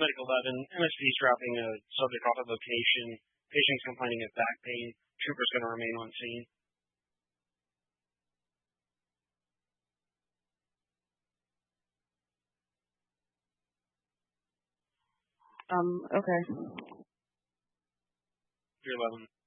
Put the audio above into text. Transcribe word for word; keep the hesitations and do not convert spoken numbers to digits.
Medic eleven, M S V's dropping a subject off of location. Patient's complaining of back pain. Trooper's going to remain on scene. Um, okay. three eleven.